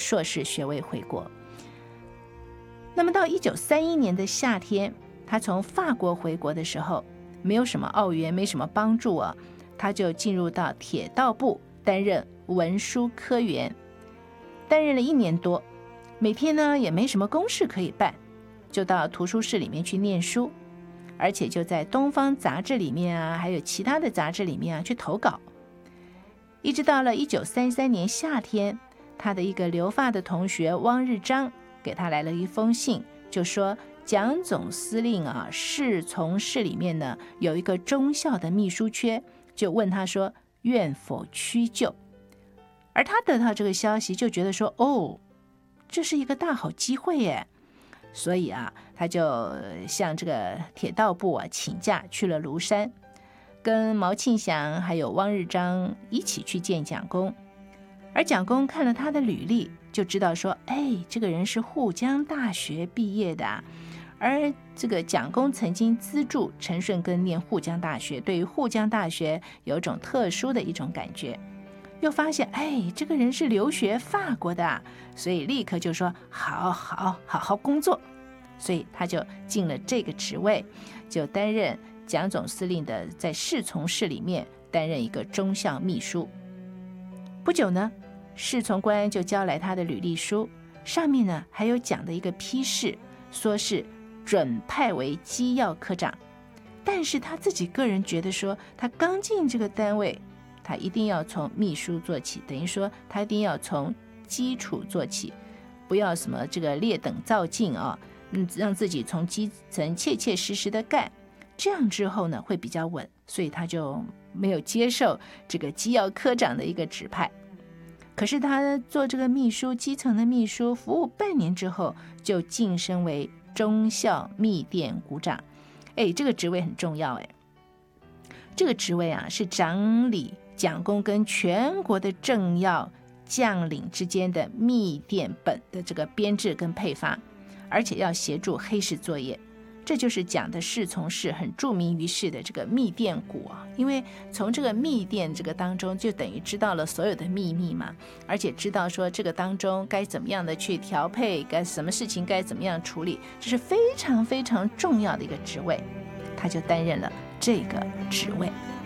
硕士学位回国。那么到1931年的夏天，他从法国回国的时候，没有什么澳元，没什么帮助啊，他就进入到铁道部担任文书科员，担任了1年多，每天呢也没什么公事可以办，就到图书室里面去念书，而且就在东方杂志里面啊，还有其他的杂志里面啊去投稿。一直到了1933年夏天，他的一个留法的同学汪日章给他来了一封信，就说蒋总司令啊，侍从室里面呢有一个中校的秘书缺，就问他说愿否屈就。而他得到这个消息，就觉得说这是一个大好机会耶，所以啊，他就向这个铁道部啊请假去了庐山，跟毛庆祥还有汪日章一起去见蒋公。而蒋公看了他的履历，就知道说，这个人是沪江大学毕业的啊。而这个蒋公曾经资助陈顺根念沪江大学，对于沪江大学有一种特殊的一种感觉，又发现这个人是留学法国的啊，所以立刻就说好好工作，所以他就进了这个职位，就担任蒋总司令的在侍从室里面担任一个中校秘书。不久呢，侍从官就交来他的履历书，上面呢还有蒋的一个批示，说是准派为机要科长。但是他自己个人觉得说，他刚进这个单位，他一定要从秘书做起，等于说他一定要从基础做起，不要什么这个劣等造进啊，让自己从基层切切实实的干，这样之后呢会比较稳，所以他就没有接受这个机要科长的一个指派。可是他做这个秘书，基层的秘书，服务半年之后就晋升为中校秘殿股长。这个职位很重要。这个职位啊是掌理蒋公跟全国的政要将领之间的密电本的这个编制跟配发，而且要协助黑市作业。这就是讲的侍从室很著名于世的这个密电股啊，因为从这个密电这个当中就等于知道了所有的秘密嘛，而且知道说这个当中该怎么样的去调配，该什么事情该怎么样处理，这是非常非常重要的一个职位，他就担任了这个职位。